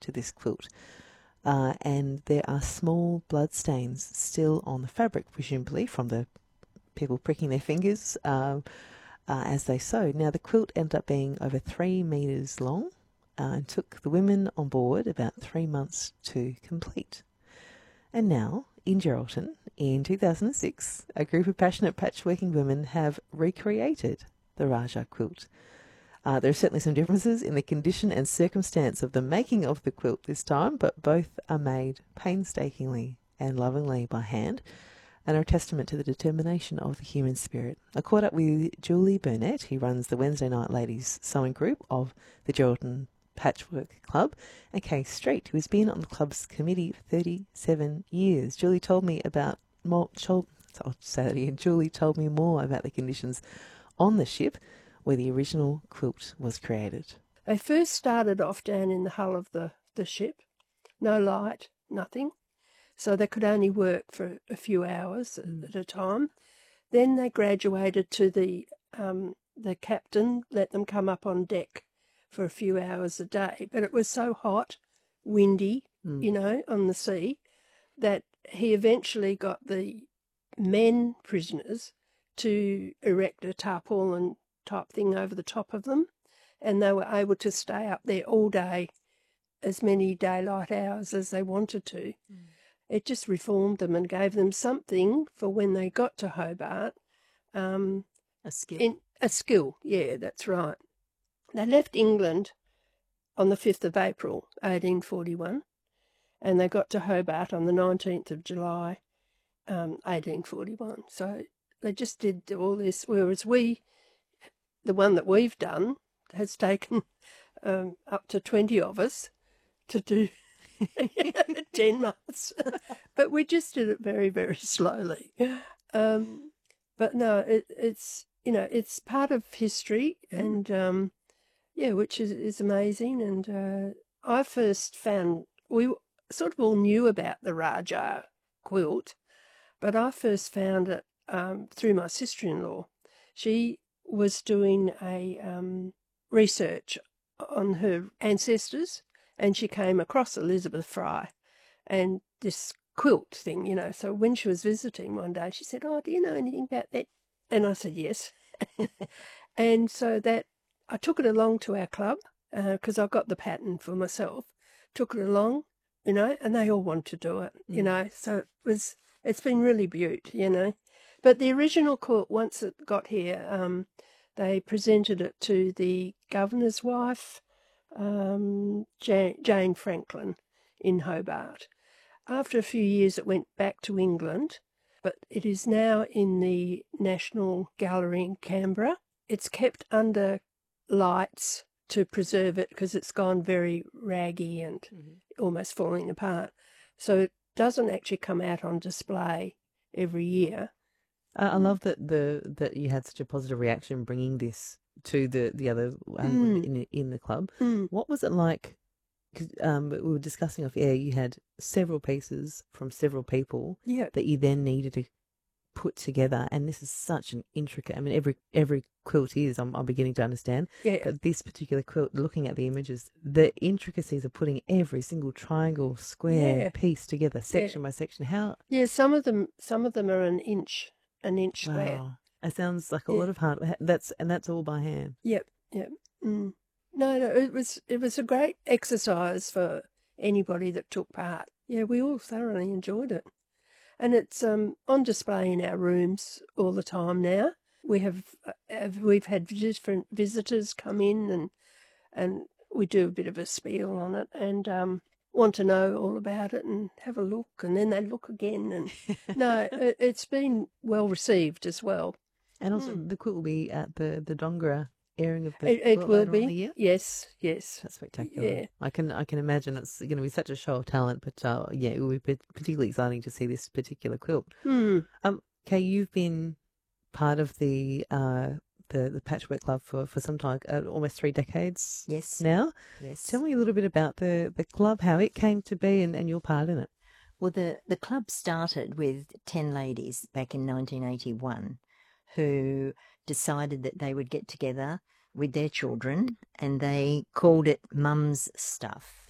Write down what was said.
to this quilt. And there are small blood stains still on the fabric, presumably from the people pricking their fingers as they sewed. Now, the quilt ended up being over 3 metres long and took the women on board about 3 months to complete. And now, in Geraldton, in 2006, a group of passionate patchworking women have recreated the Rajah quilt. There are certainly some differences in the condition and circumstance of the making of the quilt this time, but both are made painstakingly and lovingly by hand and are a testament to the determination of the human spirit. I caught up with Julie Burnett, who runs the Wednesday Night Ladies Sewing Group of the Geraldton Patchwork Club, and Kay Street, who has been on the club's committee for 37 years. Julie told me about Julie told me more about the conditions on the ship where the original quilt was created. They first started off down in the hull of the ship, no light, nothing, so they could only work for a few hours at a time. Then they graduated to the captain let them come up on deck for a few hours a day, but it was so hot, windy, on the sea, that he eventually got the men prisoners to erect a tarpaulin type thing over the top of them, and they were able to stay up there all day, as many daylight hours as they wanted to. It just reformed them and gave them something for when they got to Hobart. A skill. A skill, yeah, that's right. They left England on the 5th of April, 1841, and they got to Hobart on the 19th of July, 1841. So they just did all this, whereas the one that we've done has taken up to 20 of us to do 10 months. But we just did it very, very slowly. But no, it's part of history, and which is amazing. And I first found, we sort of all knew about the Rajah quilt, but I first found it through my sister-in-law. She was doing a research on her ancestors, and she came across Elizabeth Fry and this quilt thing, So when she was visiting one day, she said, "Oh, do you know anything about that?" And I said, "Yes." And so that I took it along to our club because I got the pattern for myself. Took it along, and they all want to do it, So it's been really beaut, But the original quilt, once it got here, they presented it to the governor's wife, Jane Franklin, in Hobart. After a few years, it went back to England, but it is now in the National Gallery in Canberra. It's kept under lights to preserve it because it's gone very raggy and almost falling apart. So it doesn't actually come out on display every year. I love that you had such a positive reaction bringing this to the other in the club. What was it like? Because we were discussing off air, you had several pieces from several people that you then needed to put together, and this is such an intricate. I mean, every quilt is. I'm beginning to understand. Yeah. But this particular quilt, looking at the images, the intricacies of putting every single triangle, square piece together, section by section. How? Yeah, some of them are an inch square. Wow. It sounds like a lot of hard. That's all by hand. Yep. No, it was a great exercise for anybody that took part. Yeah, we all thoroughly enjoyed it. And it's on display in our rooms all the time now. We've had different visitors come in and we do a bit of a spiel on it and want to know all about it and have a look, and then they look again. And no, it's been well received as well. And also the quilt will be at the Dongara airing of the it quilt will later be. On the year. Yes. That's spectacular. Yeah. I can imagine it's going to be such a show of talent, but it will be particularly exciting to see this particular quilt. Kay, you've been part of the Patchwork Club for some time, almost 3 decades. Yes. Now. Yes. Tell me a little bit about the club, how it came to be, and your part in it. Well, the club started with 10 ladies back in 1981 who decided that they would get together with their children, and they called it Mum's Stuff.